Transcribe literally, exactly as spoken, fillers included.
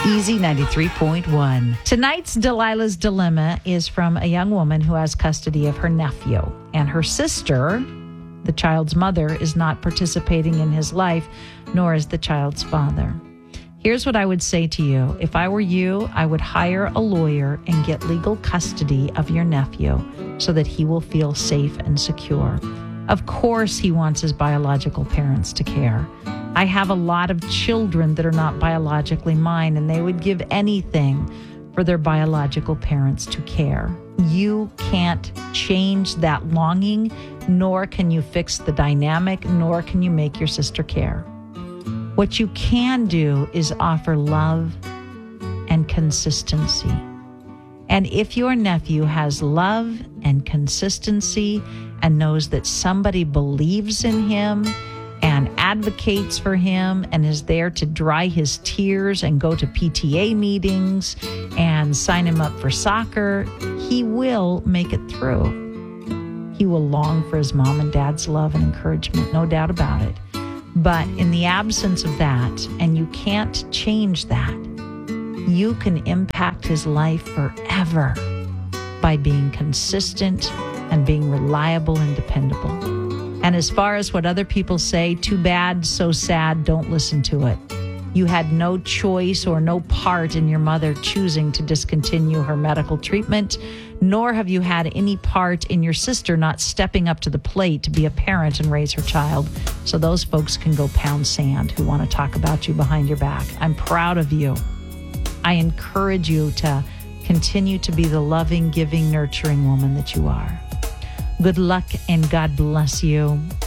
Easy ninety-three point one. Tonight's Delilah's Dilemma is from a young woman who has custody of her nephew. And her sister, the child's mother, is not participating in his life, nor is the child's father. Here's what I would say to you. If I were you, I would hire a lawyer and get legal custody of your nephew so that he will feel safe and secure. Of course, he wants his biological parents to care. I have a lot of children that are not biologically mine, and they would give anything for their biological parents to care. You can't change that longing, nor can you fix the dynamic, nor can you make your sister care. What you can do is offer love and consistency. And if your nephew has love and consistency and knows that somebody believes in him and advocates for him and is there to dry his tears and go to P T A meetings and sign him up for soccer, he will make it through. He will long for his mom and dad's love and encouragement, no doubt about it. But in the absence of that, and you can't change that, you can impact his life forever by being consistent and being reliable and dependable. And as far as what other people say, too bad, so sad, don't listen to it. You had no choice or no part in your mother choosing to discontinue her medical treatment, nor have you had any part in your sister not stepping up to the plate to be a parent and raise her child. So those folks can go pound sand who want to talk about you behind your back. I'm proud of you. I encourage you to continue to be the loving, giving, nurturing woman that you are. Good luck and God bless you.